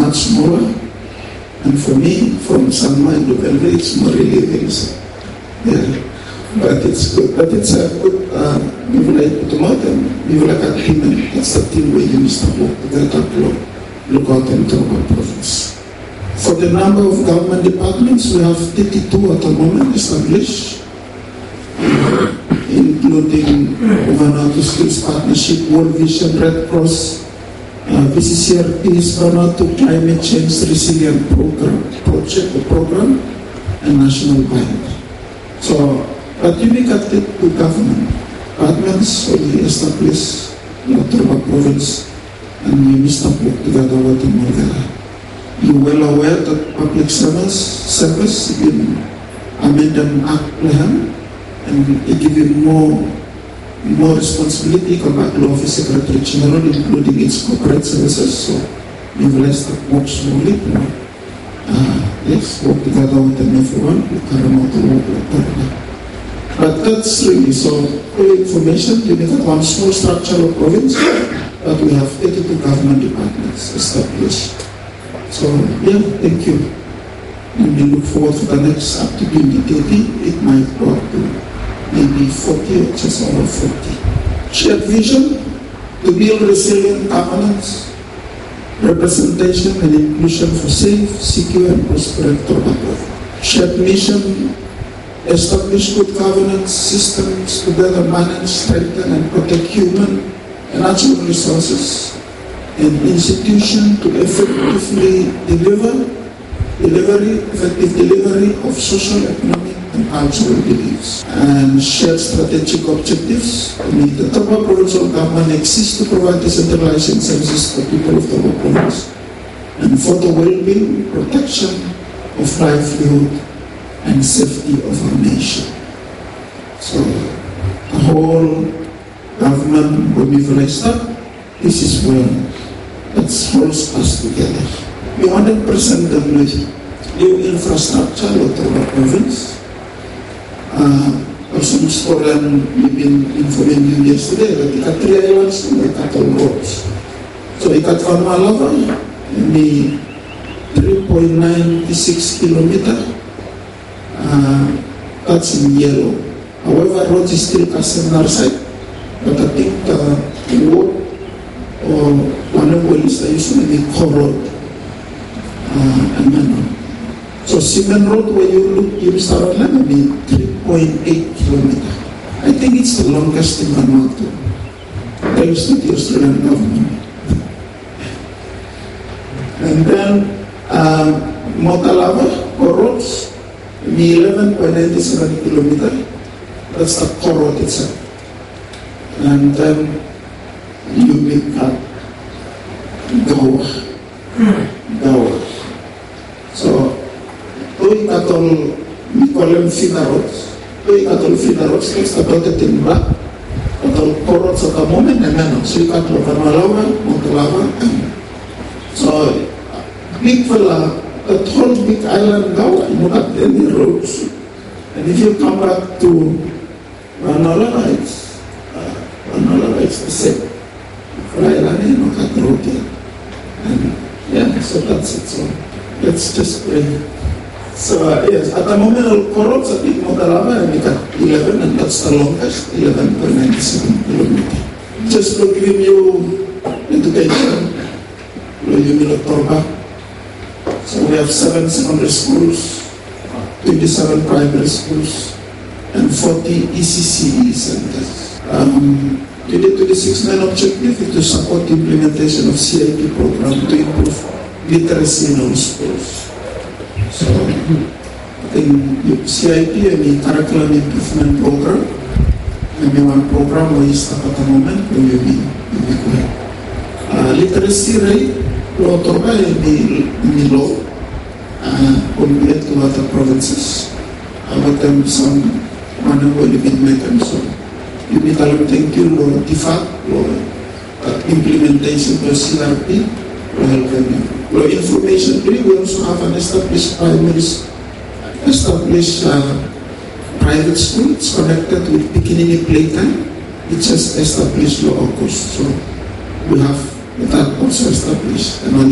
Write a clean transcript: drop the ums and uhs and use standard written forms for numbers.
much smaller. And for me, from San Juan to Belgrade, it's more relieving. So, yeah. But it's good. But it's a good, people like Putumato, people like Akhiman. That's the team where you must work together to look out into our province. For the number of government departments, we have 32 at the moment established, including Vanuatu Skills Partnership, World Vision, Red Cross, VCCRP's Vanuatu Climate Change Resilient Program, and National Bank. So, but unique to government departments, so we established La Turba province, and we must work together with them together. You're well aware that public service in Amendment Act Plan, and it gives you more responsibility come back to Office Secretary General, including its corporate services. So we realize that work slowly. Yes, work together with them everyone. We carry out the work. But that's really so. For information, you make one small structural province, but we have 82 government departments established. So, yeah, thank you. And we look forward to the next up to 2030. It might go up to maybe 40 or just over 40. Shared vision to build resilient governance, representation and inclusion for safe, secure and prosperous Tobago. Shared mission, establish good governance systems to better manage, strengthen and protect human and natural resources, an institution to effectively effective delivery of social, economic and cultural beliefs, and shared strategic objectives. The Toba provincial government exists to provide decentralized services for people of Toba province and for the well-being, protection of livelihood and safety of our nation. So the whole government will be raised up. This is where it holds us together. We 100% develop new infrastructure of the province. Also, we've been informing you yesterday that we got 3 islands and we got all roads. So we got from Malava, the 3.96 kilometers. That's in yellow. However, road is still cast on our side, but I think the road or one of the is usually core road. So cement road where you look, you start at 3.8 kilometers. I think it's the longest in Vanuatu, thanks to the Australian government. And then Motalava, core roads, 11.97 kilometers. That's the core road itself. And then you make up Gawa. So, we call them feeder roads. We got all feeder roads, it's about the timber, but all core roads at the moment, and then so you got Vanalawa, Montalava. So, big fella, that whole big island Gawa, you don't have any roads. And if you come back to Vanalawa, it's the same. Island, you don't have road here. And yeah, so that's it. So let's just pray. So yes, at the moment, all corals at Motalava, and we got 11, and that's the longest, 11.97 kilometers. Just to give you education, you Toba. So we have 7 secondary schools, 27 primary schools, and 40 ECCE centers. 2026 main objective is to support the implementation of CIP program to improve literacy in all schools. So, I think CIP and the curriculum improvement program, and one program where you start at the moment where you be going. Literacy rate, low Toba in low compared to other provinces. But them some one will be making so. You need to thank you for the fact for implementation of CRP for helping you. For information, we also have an established private school. It's connected with Pikinini Playtime. It's just established low cost. So we have that also established. And